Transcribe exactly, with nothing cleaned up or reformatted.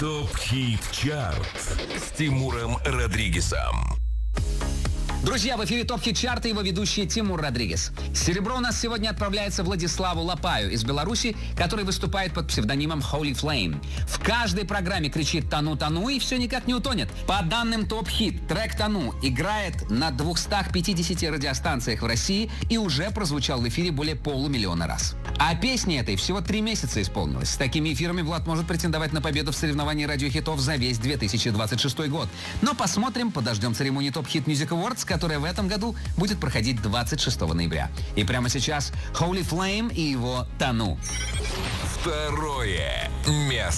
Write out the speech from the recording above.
ТОП-ХИТ ЧАРТ с Тимуром Родригезом. Друзья, в эфире ТОП-ХИТ ЧАРТ и его ведущий Тимур Родригез. Серебро у нас сегодня отправляется Владиславу Лапаю из Беларуси, который выступает под псевдонимом Holy Flame. В каждой программе кричит «Тону, тону» и все никак не утонет. По данным ТОП-ХИТ, трек «Тону» играет на двухстах пятидесяти радиостанциях в России и уже прозвучал в эфире более полумиллиона раз. А песне этой всего три месяца исполнилось. С такими эфирами Влад может претендовать на победу в соревновании радиохитов за весь две тысячи двадцать шестой год. Но посмотрим, подождем церемонии ТОП-ХИТ Music Awards, которая в этом году будет проходить двадцать шестого ноября. И прямо сейчас Holy Flame и его «Тону». Второе место.